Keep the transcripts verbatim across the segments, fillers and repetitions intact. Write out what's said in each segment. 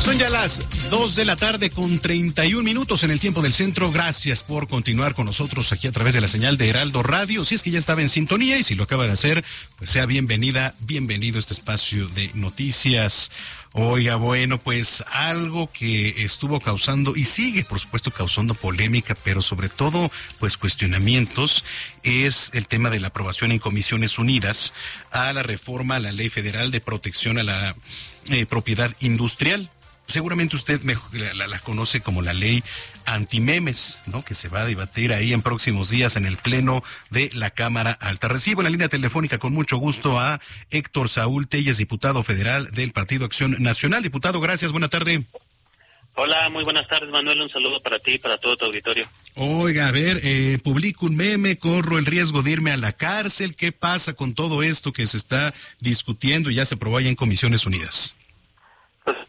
Son ya las dos de la tarde con treinta y un minutos en el tiempo del centro. Gracias por continuar con nosotros aquí a través de la señal de Heraldo Radio. Si es que ya estaba en sintonía y si lo acaba de hacer, pues sea bienvenida, bienvenido a este espacio de noticias. Oiga, bueno, pues algo que estuvo causando y sigue, por supuesto, causando polémica, pero sobre todo, pues cuestionamientos, es el tema de la aprobación en Comisiones Unidas a la reforma a la Ley Federal de Protección a la eh, Propiedad Industrial. Seguramente usted me, la, la conoce como la ley antimemes, ¿no? Que se va a debatir ahí en próximos días en el Pleno de la Cámara Alta. Recibo en la línea telefónica con mucho gusto a Héctor Saúl Telles, diputado federal del Partido Acción Nacional. Diputado, gracias, buena tarde. Hola, muy buenas tardes, Manuel. Un saludo para ti y para todo tu auditorio. Oiga, a ver, eh, publico un meme, corro el riesgo de irme a la cárcel. ¿Qué pasa con todo esto que se está discutiendo y ya se aprobó allá en Comisiones Unidas? Pues,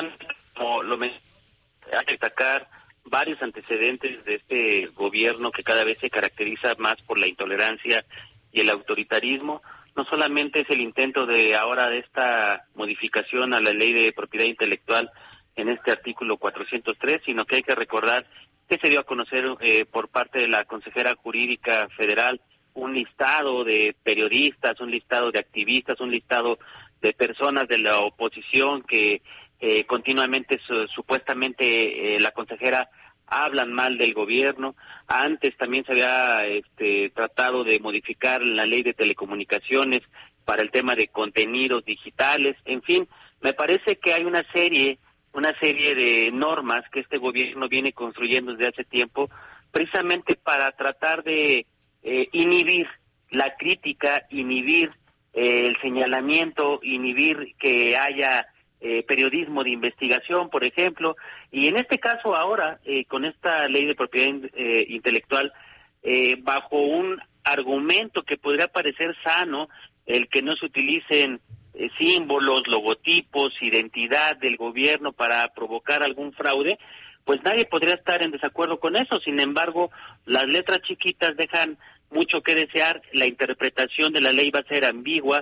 como lo mencioné, hay que destacar varios antecedentes de este gobierno que cada vez se caracteriza más por la intolerancia y el autoritarismo. No solamente es el intento de ahora de esta modificación a la ley de propiedad intelectual en este artículo cuatrocientos tres, sino que hay que recordar que se dio a conocer eh, por parte de la consejera jurídica federal un listado de periodistas, un listado de activistas, un listado de personas de la oposición que Eh, continuamente su, supuestamente eh, la consejera hablan mal del gobierno. Antes también se había este, tratado de modificar la ley de telecomunicaciones para el tema de contenidos digitales. En fin, me parece que hay una serie, una serie de normas que este gobierno viene construyendo desde hace tiempo, precisamente para tratar de eh, inhibir la crítica, inhibir eh, el señalamiento, inhibir que haya Eh, periodismo de investigación, por ejemplo, y en este caso ahora, eh, con esta ley de propiedad eh, intelectual, eh, bajo un argumento que podría parecer sano, el que no se utilicen eh, símbolos, logotipos, identidad del gobierno para provocar algún fraude, pues nadie podría estar en desacuerdo con eso. Sin embargo, las letras chiquitas dejan mucho que desear, la interpretación de la ley va a ser ambigua,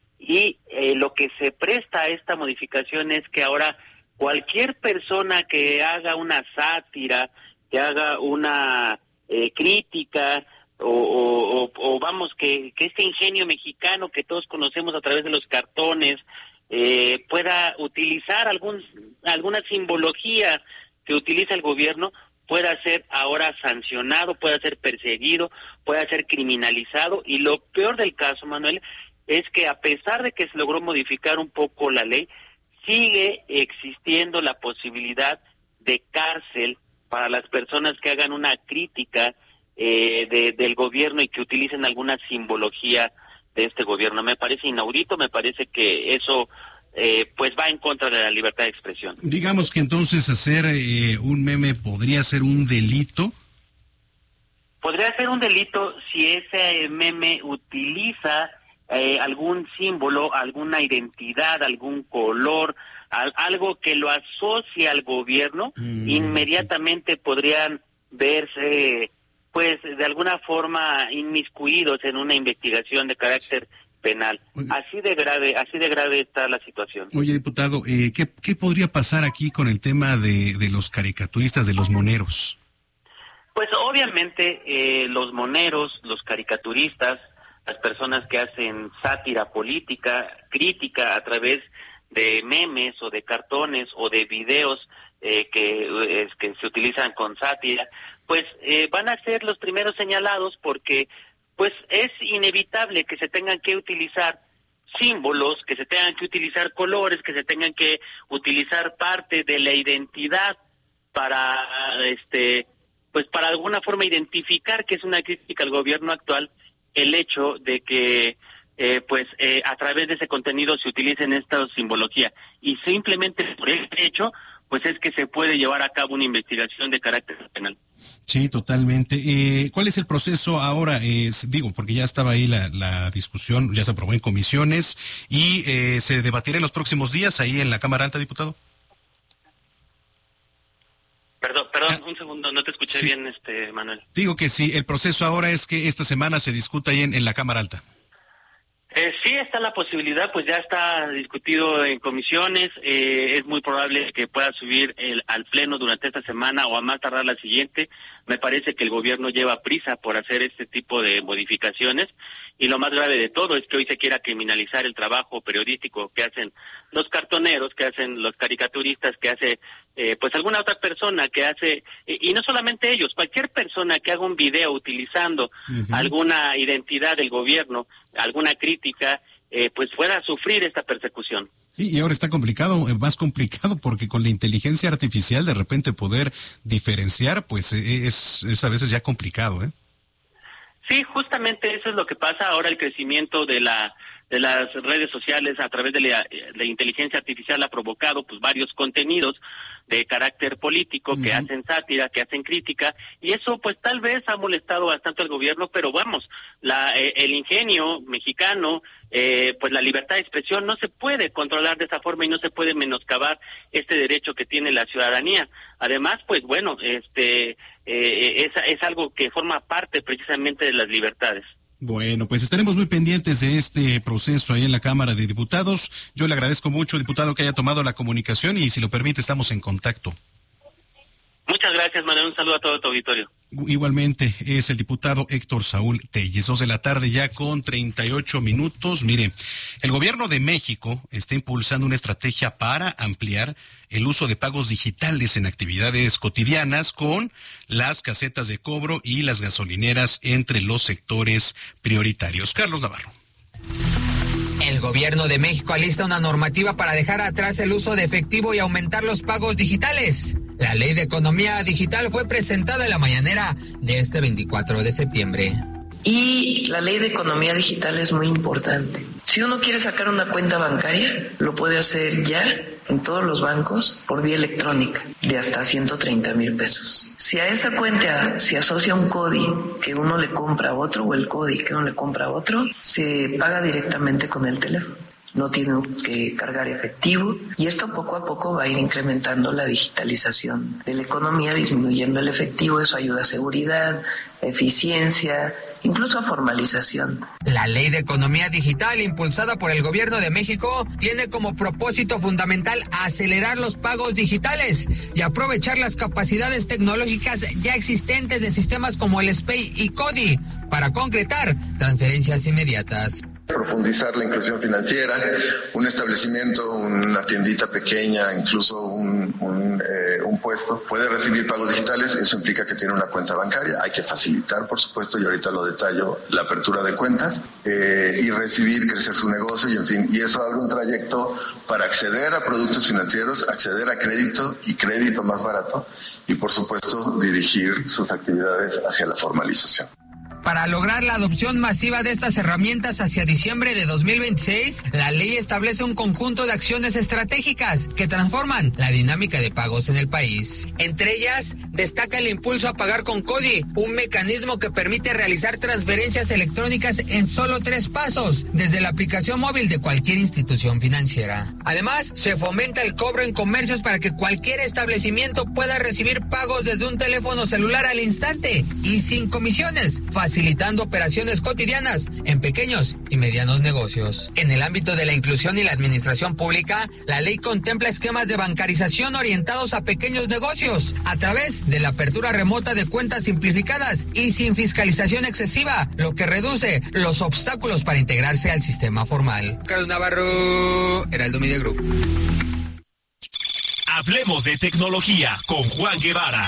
y eh, lo que se presta a esta modificación es que ahora cualquier persona que haga una sátira, que haga una eh, crítica, o, o, o vamos, que, que este ingenio mexicano que todos conocemos a través de los cartones, eh, pueda utilizar algún alguna simbología que utiliza el gobierno, pueda ser ahora sancionado, pueda ser perseguido, pueda ser criminalizado, y lo peor del caso, Manuel, es que a pesar de que se logró modificar un poco la ley, sigue existiendo la posibilidad de cárcel para las personas que hagan una crítica eh, de, del gobierno y que utilicen alguna simbología de este gobierno. Me parece inaudito, me parece que eso eh, pues va en contra de la libertad de expresión. Digamos que entonces hacer eh, un meme podría ser un delito. Podría ser un delito si ese meme utiliza Eh, algún símbolo, alguna identidad, algún color, al, algo que lo asocie al gobierno, mm. inmediatamente podrían verse, pues, de alguna forma inmiscuidos en una investigación de carácter penal. Oye, así de grave, así de grave está la situación. Oye, diputado, eh, ¿qué, qué podría pasar aquí con el tema de, de los caricaturistas, de los moneros? Pues, obviamente, eh, los moneros, los caricaturistas, las personas que hacen sátira política, crítica a través de memes o de cartones o de videos eh, que, eh, que se utilizan con sátira, pues eh, van a ser los primeros señalados porque pues es inevitable que se tengan que utilizar símbolos, que se tengan que utilizar colores, que se tengan que utilizar parte de la identidad para este pues para alguna forma identificar que es una crítica al gobierno actual, el hecho de que eh, pues eh, a través de ese contenido se utilicen esta simbología, y simplemente por este hecho pues es que se puede llevar a cabo una investigación de carácter penal. Sí, totalmente. Eh, ¿Cuál es el proceso ahora? Es, digo, porque ya estaba ahí la, la discusión, ya se aprobó en comisiones y eh, se debatirá en los próximos días ahí en la Cámara Alta, diputado. Perdón, perdón, un segundo, no te escuché sí. bien, este Manuel. Digo que sí, el proceso ahora es que esta semana se discuta ahí en, en la Cámara Alta. Eh, sí está la posibilidad, pues ya está discutido en comisiones, eh, es muy probable que pueda subir el, al pleno durante esta semana o a más tardar la siguiente. Me parece que el gobierno lleva prisa por hacer este tipo de modificaciones y lo más grave de todo es que hoy se quiera criminalizar el trabajo periodístico que hacen los cartoneros, que hacen los caricaturistas, que hace eh, pues alguna otra persona que hace, y, y no solamente ellos, cualquier persona que haga un video utilizando uh-huh. alguna identidad del gobierno, alguna crítica, eh, pues pueda sufrir esta persecución. Sí, y ahora está complicado, más complicado, porque con la inteligencia artificial de repente poder diferenciar, pues es, es a veces ya complicado, ¿eh? Sí, justamente eso es lo que pasa ahora, el crecimiento de la de las redes sociales a través de la, la inteligencia artificial ha provocado pues varios contenidos de carácter político uh-huh. que hacen sátira, que hacen crítica, y eso pues tal vez ha molestado bastante al gobierno, pero vamos, la eh, el ingenio mexicano, eh, pues la libertad de expresión no se puede controlar de esa forma y no se puede menoscabar este derecho que tiene la ciudadanía. Además, pues bueno, este eh, es, es algo que forma parte precisamente de las libertades. Bueno, pues estaremos muy pendientes de este proceso ahí en la Cámara de Diputados. Yo le agradezco mucho, diputado, que haya tomado la comunicación y si lo permite estamos en contacto. Muchas gracias, Manuel. Un saludo a todo tu auditorio. Igualmente, es el diputado Héctor Saúl Telles. Dos de la tarde ya con treinta y ocho minutos. Mire, el gobierno de México está impulsando una estrategia para ampliar el uso de pagos digitales en actividades cotidianas con las casetas de cobro y las gasolineras entre los sectores prioritarios. Carlos Navarro. El gobierno de México alista una normativa para dejar atrás el uso de efectivo y aumentar los pagos digitales. La Ley de Economía Digital fue presentada en la mañanera de este veinticuatro de septiembre. Y la Ley de Economía Digital es muy importante. Si uno quiere sacar una cuenta bancaria, lo puede hacer ya en todos los bancos por vía electrónica, de hasta ciento treinta mil pesos. Si a esa cuenta se asocia un C O D I que uno le compra a otro, o el C O D I que uno le compra a otro, se paga directamente con el teléfono. No tiene que cargar efectivo, y esto poco a poco va a ir incrementando la digitalización de la economía, disminuyendo el efectivo. Eso ayuda a seguridad, eficiencia, incluso a formalización. La Ley de Economía Digital, impulsada por el Gobierno de México, tiene como propósito fundamental acelerar los pagos digitales y aprovechar las capacidades tecnológicas ya existentes de sistemas como el S P E Y y C O D I para concretar transferencias inmediatas. Profundizar la inclusión financiera, un establecimiento, una tiendita pequeña, incluso un, un, eh, un puesto, puede recibir pagos digitales. Eso implica que tiene una cuenta bancaria. Hay que facilitar, por supuesto, y ahorita lo detallo, la apertura de cuentas eh, y recibir, crecer su negocio, y en fin, y eso abre un trayecto para acceder a productos financieros, acceder a crédito y crédito más barato, y por supuesto dirigir sus actividades hacia la formalización. Para lograr la adopción masiva de estas herramientas hacia diciembre de dos mil veintiséis, la ley establece un conjunto de acciones estratégicas que transforman la dinámica de pagos en el país. Entre ellas, destaca el impulso a pagar con C O D I, un mecanismo que permite realizar transferencias electrónicas en solo tres pasos, desde la aplicación móvil de cualquier institución financiera. Además, se fomenta el cobro en comercios para que cualquier establecimiento pueda recibir pagos desde un teléfono celular al instante y sin comisiones, facilitando operaciones cotidianas en pequeños y medianos negocios. En el ámbito de la inclusión y la administración pública, la ley contempla esquemas de bancarización orientados a pequeños negocios a través de la apertura remota de cuentas simplificadas y sin fiscalización excesiva, lo que reduce los obstáculos para integrarse al sistema formal. Carlos Navarro, Heraldo Media Group. Hablemos de tecnología con Juan Guevara.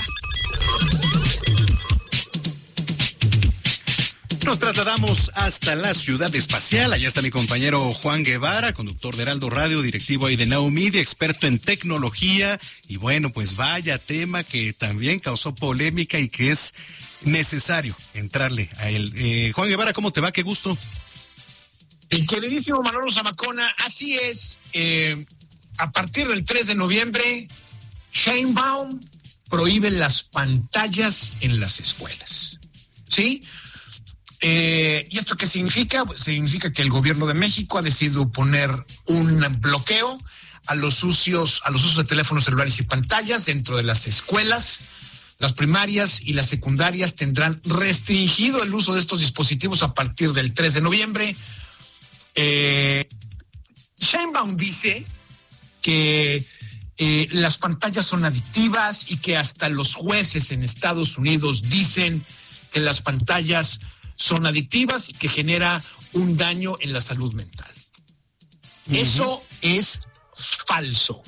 Nos trasladamos hasta la ciudad espacial. Allá está mi compañero Juan Guevara, conductor de Heraldo Radio, directivo ahí de Now Media, experto en tecnología. Y bueno, pues vaya tema que también causó polémica y que es necesario entrarle a él. Eh, Juan Guevara, ¿cómo te va? Qué gusto. Mi queridísimo Manolo Zamacona, así es. Eh, a partir del tres de noviembre, Sheinbaum prohíbe las pantallas en las escuelas. ¿Sí? Eh, ¿Y esto qué significa? Pues significa que el gobierno de México ha decidido poner un bloqueo a los usos, a los usos de teléfonos celulares y pantallas dentro de las escuelas. Las primarias y las secundarias tendrán restringido el uso de estos dispositivos a partir del tres de noviembre. Eh, Sheinbaum dice que eh, las pantallas son adictivas y que hasta los jueces en Estados Unidos dicen que las pantallas son adictivas y que genera un daño en la salud mental. Uh-huh. Eso es falso.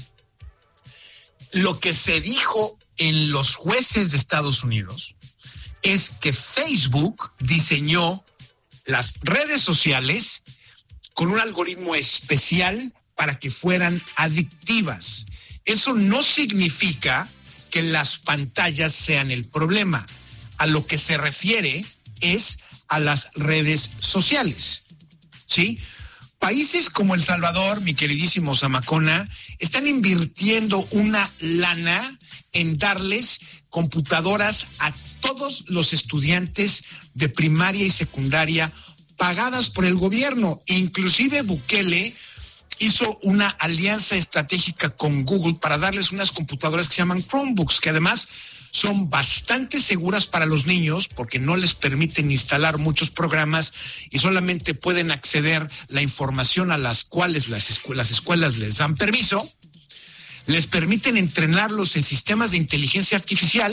Lo que se dijo en los jueces de Estados Unidos es que Facebook diseñó las redes sociales con un algoritmo especial para que fueran adictivas. Eso no significa que las pantallas sean el problema. A lo que se refiere es a las redes sociales, ¿sí? Países como El Salvador, mi queridísimo Zamacona, están invirtiendo una lana en darles computadoras a todos los estudiantes de primaria y secundaria pagadas por el gobierno. Inclusive Bukele hizo una alianza estratégica con Google para darles unas computadoras que se llaman Chromebooks, que además son bastante seguras para los niños porque no les permiten instalar muchos programas y solamente pueden acceder la información a las cuales las escuelas, las escuelas les dan permiso. Les permiten entrenarlos en sistemas de inteligencia artificial.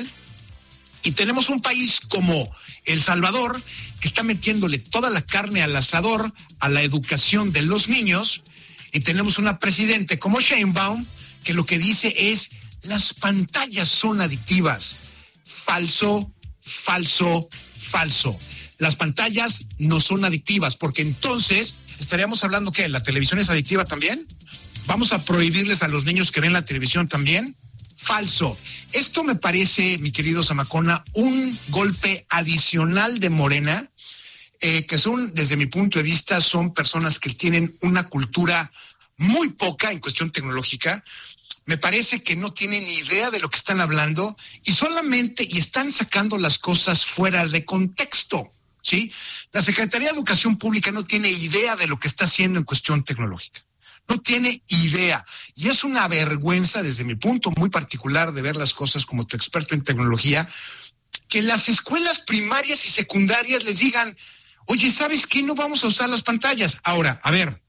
Y tenemos un país como El Salvador que está metiéndole toda la carne al asador a la educación de los niños. Y tenemos una presidente como Sheinbaum que lo que dice es: las pantallas son adictivas. Falso, falso, falso. Las pantallas no son adictivas, porque entonces estaríamos hablando que la televisión es adictiva también. ¿Vamos a prohibirles a los niños que ven la televisión también? Falso. Esto me parece, mi querido Zamacona, un golpe adicional de Morena, eh, que son, desde mi punto de vista, son personas que tienen una cultura muy poca en cuestión tecnológica. Me parece que no tienen ni idea de lo que están hablando y solamente y están sacando las cosas fuera de contexto, ¿sí? La Secretaría de Educación Pública no tiene idea de lo que está haciendo en cuestión tecnológica. No tiene idea. Y es una vergüenza, desde mi punto muy particular de ver las cosas como tu experto en tecnología, que las escuelas primarias y secundarias les digan: oye, ¿sabes qué? No vamos a usar las pantallas. Ahora, a ver,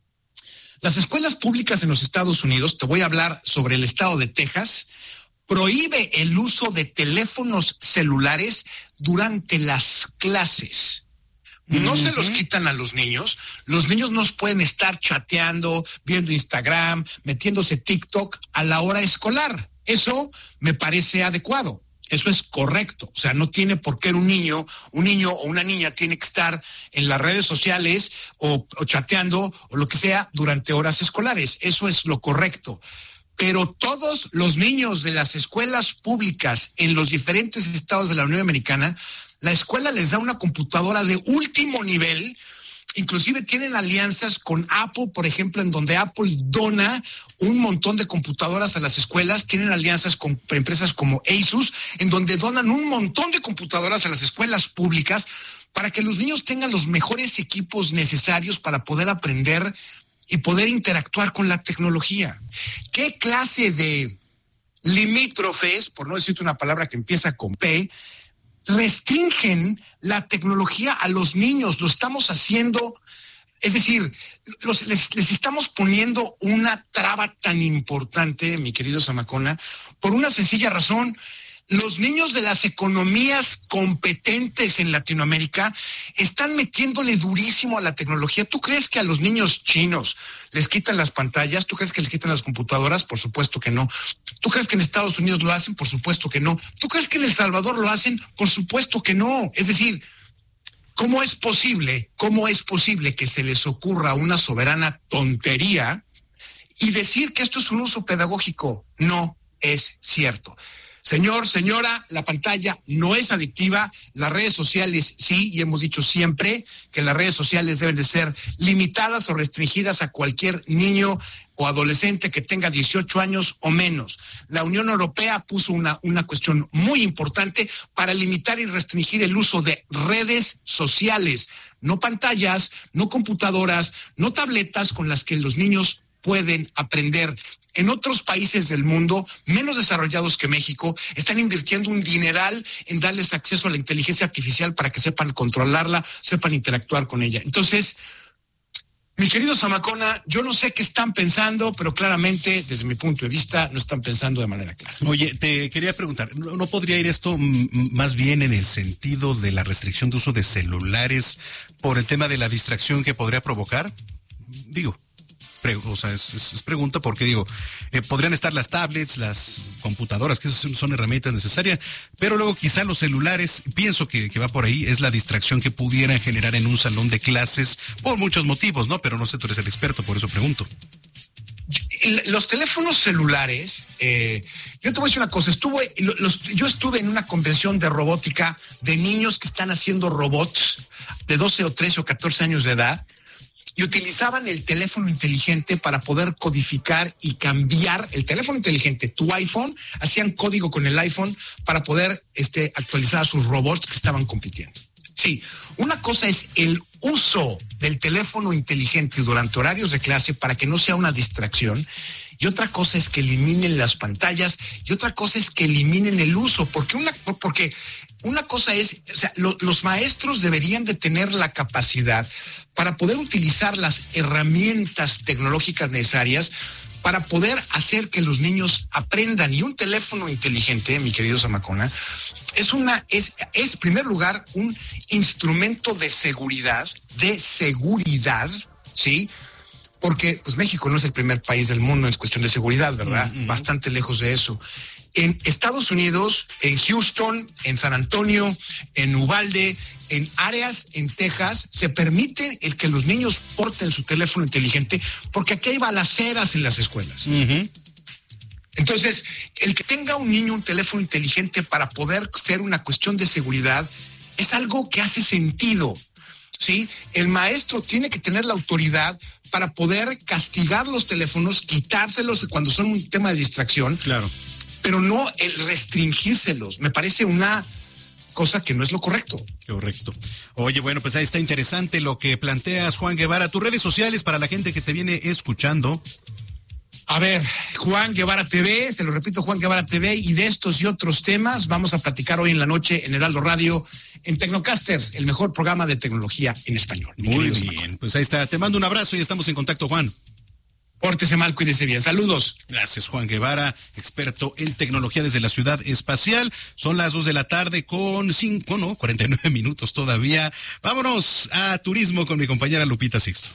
las escuelas públicas en los Estados Unidos, te voy a hablar sobre el estado de Texas, prohíbe el uso de teléfonos celulares durante las clases. No uh-huh. se los quitan a los niños. Los niños no pueden estar chateando, viendo Instagram, metiéndose TikTok a la hora escolar. Eso me parece adecuado. Eso es correcto. O sea, no tiene por qué un niño, un niño o una niña tiene que estar en las redes sociales o, o chateando o lo que sea durante horas escolares. Eso es lo correcto. Pero todos los niños de las escuelas públicas en los diferentes estados de la Unión Americana, la escuela les da una computadora de último nivel. Inclusive tienen alianzas con Apple, por ejemplo, en donde Apple dona un montón de computadoras a las escuelas. Tienen alianzas con empresas como Asus, en donde donan un montón de computadoras a las escuelas públicas para que los niños tengan los mejores equipos necesarios para poder aprender y poder interactuar con la tecnología. ¿Qué clase de limítrofes, por no decirte una palabra que empieza con P, restringen la tecnología a los niños? Lo estamos haciendo, es decir, los, les, les estamos poniendo una traba tan importante, mi querido Zamacona, por una sencilla razón. Los niños de las economías competentes en Latinoamérica están metiéndole durísimo a la tecnología. ¿Tú crees que a los niños chinos les quitan las pantallas? ¿Tú crees que les quitan las computadoras? Por supuesto que no. ¿Tú crees que en Estados Unidos lo hacen? Por supuesto que no. ¿Tú crees que en El Salvador lo hacen? Por supuesto que no. Es decir, ¿cómo es posible, cómo es posible que se les ocurra una soberana tontería y decir que esto es un uso pedagógico? No es cierto. Señor, señora, la pantalla no es adictiva, las redes sociales sí, y hemos dicho siempre que las redes sociales deben de ser limitadas o restringidas a cualquier niño o adolescente que tenga dieciocho años o menos. La Unión Europea puso una, una cuestión muy importante para limitar y restringir el uso de redes sociales, no pantallas, no computadoras, no tabletas con las que los niños pueden aprender. En otros países del mundo, menos desarrollados que México, están invirtiendo un dineral en darles acceso a la inteligencia artificial para que sepan controlarla, sepan interactuar con ella. Entonces, Mi querido Zamacona, yo no sé qué están pensando, pero claramente, desde mi punto de vista, no están pensando de manera clara. Oye, te quería preguntar, ¿no, no podría ir esto m- más bien en el sentido de la restricción de uso de celulares por el tema de la distracción que podría provocar? Digo, pre- o sea, es, es, es pregunta porque digo, eh, podrían estar las tablets, las computadoras, que esas son, son herramientas necesarias, pero luego quizá los celulares, pienso que, que va por ahí, es la distracción que pudieran generar en un salón de clases por muchos motivos, ¿no? Pero no sé, tú eres el experto, por eso pregunto. Los teléfonos celulares, eh, yo te voy a decir una cosa, estuve, los, yo estuve en una convención de robótica de niños que están haciendo robots de doce o trece o catorce años de edad y utilizaban el teléfono inteligente para poder codificar y cambiar el teléfono inteligente, tu iPhone, hacían código con el iPhone para poder este, actualizar a sus robots que estaban compitiendo. Sí, una cosa es el uso del teléfono inteligente durante horarios de clase para que no sea una distracción, y otra cosa es que eliminen las pantallas, y otra cosa es que eliminen el uso, porque una, porque una cosa es, o sea, lo, los maestros deberían de tener la capacidad para poder utilizar las herramientas tecnológicas necesarias para poder hacer que los niños aprendan. Y un teléfono inteligente, mi querido Zamacona, es una, es, es en primer lugar un instrumento de seguridad, de seguridad, ¿sí? Porque pues México no es el primer país del mundo en cuestión de seguridad, ¿verdad? Mm-hmm. Bastante lejos de eso. En Estados Unidos, en Houston, en San Antonio, en Uvalde, en áreas en Texas, se permite el que los niños porten su teléfono inteligente porque aquí hay balaceras en las escuelas. Uh-huh. Entonces, el que tenga un niño un teléfono inteligente para poder ser una cuestión de seguridad es algo que hace sentido, ¿sí? El maestro tiene que tener la autoridad para poder castigar los teléfonos, quitárselos cuando son un tema de distracción. Claro. Pero no el restringírselos. Me parece una cosa que no es lo correcto. Correcto. Oye, bueno, pues ahí está interesante lo que planteas, Juan Guevara. Tus redes sociales para la gente que te viene escuchando. A ver, Juan Guevara T V, se lo repito, Juan Guevara T V, y de estos y otros temas vamos a platicar hoy en la noche en Heraldo Radio, en Tecnocasters, el mejor programa de tecnología en español. Muy bien, pues ahí está. Te mando un abrazo y estamos en contacto, Juan. Pórtese mal, cuídese bien. Saludos. Gracias, Juan Guevara, experto en tecnología desde la Ciudad Espacial. Son las dos de la tarde con cinco, no, cuarenta y nueve minutos todavía. Vámonos a turismo con mi compañera Lupita Sixto.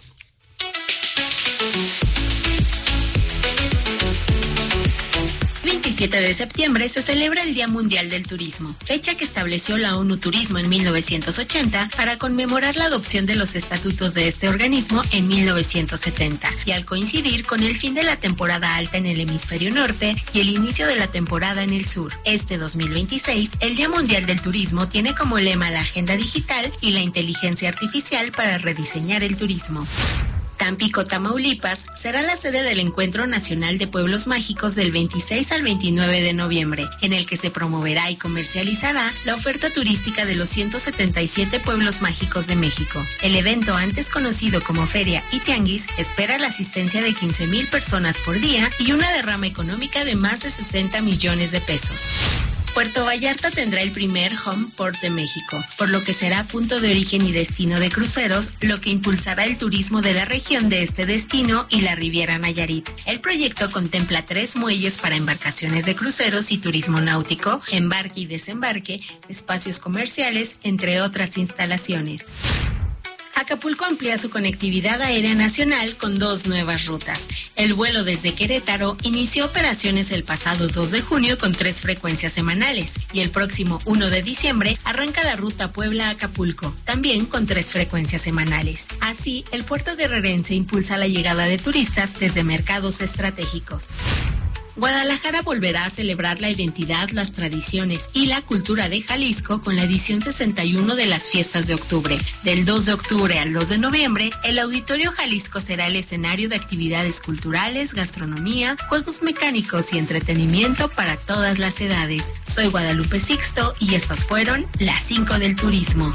veintisiete de septiembre se celebra el Día Mundial del Turismo, fecha que estableció la ONU Turismo en mil novecientos ochenta para conmemorar la adopción de los estatutos de este organismo en mil novecientos setenta, y al coincidir con el fin de la temporada alta en el hemisferio norte y el inicio de la temporada en el sur. Este dos mil veintiséis, el Día Mundial del Turismo tiene como lema la agenda digital y la inteligencia artificial para rediseñar el turismo. Tampico, Tamaulipas, será la sede del Encuentro Nacional de Pueblos Mágicos del veintiséis al veintinueve de noviembre, en el que se promoverá y comercializará la oferta turística de los ciento setenta y siete pueblos mágicos de México. El evento, antes conocido como Feria y Tianguis, espera la asistencia de quince mil personas por día y una derrama económica de más de sesenta millones de pesos. Puerto Vallarta tendrá el primer home port de México, por lo que será punto de origen y destino de cruceros, lo que impulsará el turismo de la región de este destino y la Riviera Nayarit. El proyecto contempla tres muelles para embarcaciones de cruceros y turismo náutico, embarque y desembarque, espacios comerciales, entre otras instalaciones. Acapulco amplía su conectividad aérea nacional con dos nuevas rutas. El vuelo desde Querétaro inició operaciones el pasado dos de junio con tres frecuencias semanales y el próximo uno de diciembre arranca la ruta Puebla-Acapulco, también con tres frecuencias semanales. Así, el puerto guerrerense impulsa la llegada de turistas desde mercados estratégicos. Guadalajara volverá a celebrar la identidad, las tradiciones y la cultura de Jalisco con la edición sesenta y uno de las fiestas de octubre. Del dos de octubre al dos de noviembre, el Auditorio Jalisco será el escenario de actividades culturales, gastronomía, juegos mecánicos y entretenimiento para todas las edades. Soy Guadalupe Sixto y estas fueron las cinco del turismo.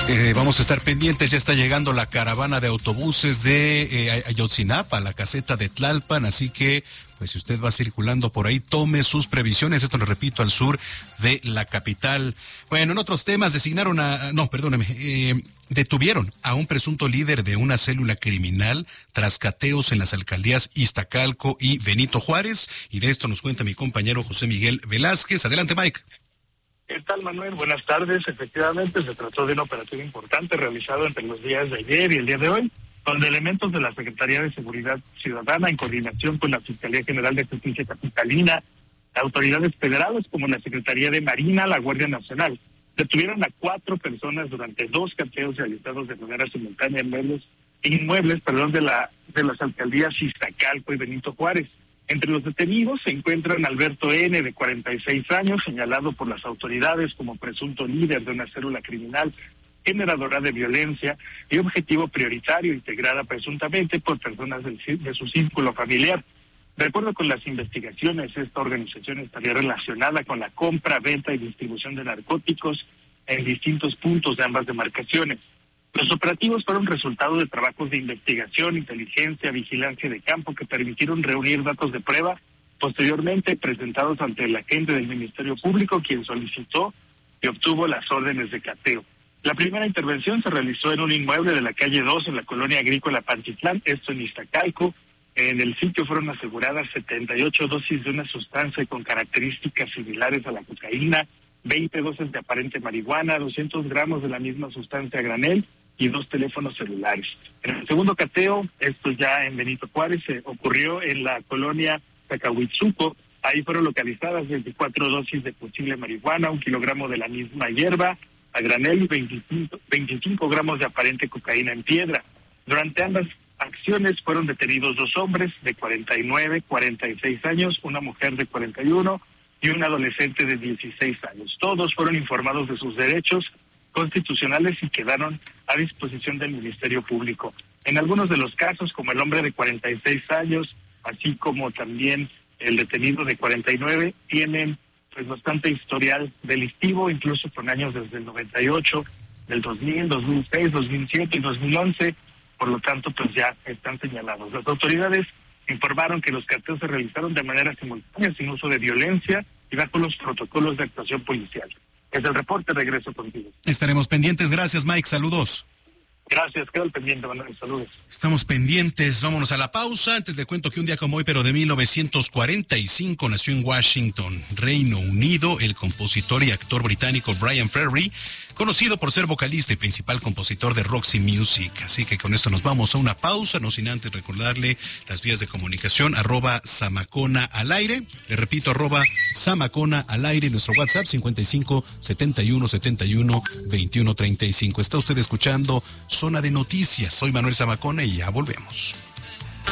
Eh, vamos a estar pendientes, ya está llegando la caravana de autobuses de eh, Ayotzinapa, la caseta de Tlalpan, así que pues si usted va circulando por ahí, tome sus previsiones, esto lo repito, al sur de la capital. Bueno, en otros temas, designaron a, no, perdóneme, eh, detuvieron a un presunto líder de una célula criminal tras cateos en las alcaldías Iztacalco y Benito Juárez, y de esto nos cuenta mi compañero José Miguel Velázquez. Adelante, Mike. ¿Qué tal, Manuel? Buenas tardes. Efectivamente, se trató de un operativo importante realizado entre los días de ayer y el día de hoy, donde elementos de la Secretaría de Seguridad Ciudadana, en coordinación con la Fiscalía General de Justicia Capitalina, autoridades federales como la Secretaría de Marina, la Guardia Nacional, detuvieron a cuatro personas durante dos cateos realizados de manera simultánea en inmuebles, inmuebles perdón, de, la, de las alcaldías Iztacalco y Benito Juárez. Entre los detenidos se encuentran Alberto N., de cuarenta y seis años, señalado por las autoridades como presunto líder de una célula criminal generadora de violencia y objetivo prioritario integrada presuntamente por personas del, de su círculo familiar. De acuerdo con las investigaciones, esta organización estaría relacionada con la compra, venta y distribución de narcóticos en distintos puntos de ambas demarcaciones. Los operativos fueron resultado de trabajos de investigación, inteligencia, vigilancia de campo que permitieron reunir datos de prueba, posteriormente presentados ante el agente del Ministerio Público, quien solicitó y obtuvo las órdenes de cateo. La primera intervención se realizó en un inmueble de la calle dos, en la colonia agrícola Pantitlán, esto en Iztacalco. En el sitio fueron aseguradas setenta y ocho dosis de una sustancia con características similares a la cocaína, veinte dosis de aparente marihuana, doscientos gramos de la misma sustancia a granel y dos teléfonos celulares. En el segundo cateo, esto ya en Benito Juárez, eh, ocurrió en la colonia Zacahuitzuco. Ahí fueron localizadas veinticuatro dosis de posible marihuana, un kilogramo de la misma hierba a granel y veinticinco, veinticinco gramos de aparente cocaína en piedra. Durante ambas acciones fueron detenidos dos hombres de cuarenta y nueve, cuarenta y seis años, una mujer de cuarenta y uno y un adolescente de dieciséis años. Todos fueron informados de sus derechos constitucionales y quedaron a disposición del Ministerio Público. En algunos de los casos, como el hombre de cuarenta y seis años, así como también el detenido de cuarenta y nueve, tienen pues bastante historial delictivo, incluso con años desde el noventa y ocho, del dos mil, dos mil seis, dos mil siete y dos mil once, por lo tanto pues ya están señalados. Las autoridades informaron que los cateos se realizaron de manera simultánea, sin uso de violencia y bajo los protocolos de actuación policial. Es el reporte, regreso contigo. Estaremos pendientes, gracias Mike, saludos. Gracias, quedo al pendiente, Manuel, saludos. Estamos pendientes, vámonos a la pausa. Antes le cuento que un día como hoy, pero de mil novecientos cuarenta y cinco, nació en Washington, Reino Unido, el compositor y actor británico Brian Ferry, conocido por ser vocalista y principal compositor de Roxy Music. Así que con esto nos vamos a una pausa, no sin antes recordarle las vías de comunicación, arroba Samacona al aire. Le repito, arroba Samacona al aire, nuestro WhatsApp cincuenta y cinco, setenta y uno, setenta y uno, veintiuno, treinta y cinco. Está usted escuchando Zona de Noticias. Soy Manuel Zamacona y ya volvemos.